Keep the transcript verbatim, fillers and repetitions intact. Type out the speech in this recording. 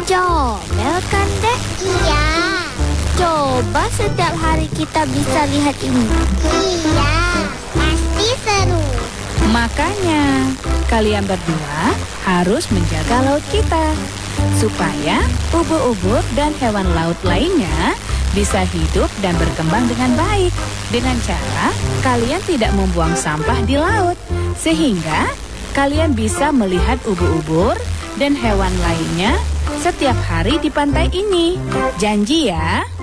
Comel kan, Dek? Iya. Coba setiap hari kita bisa lihat ini. Iya, pasti seru. Makanya, kalian berdua harus menjaga laut kita, supaya ubur-ubur dan hewan laut lainnya bisa hidup dan berkembang dengan baik. Dengan cara kalian tidak membuang sampah di laut, sehingga kalian bisa melihat ubur-ubur dan hewan lainnya setiap hari di pantai ini. Janji ya?